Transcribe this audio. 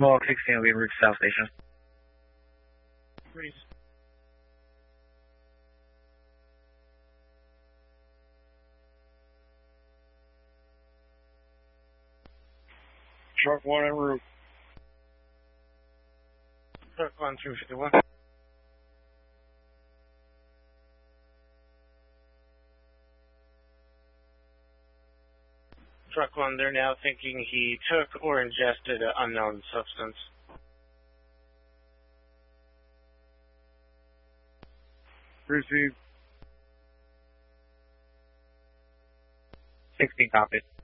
Mohawk 16 will be en route to South Station. Breeze. Truck 1 en route. Truck 1 through 51. Truck 1, they're now thinking he took or ingested an unknown substance. Receive. 16 copied.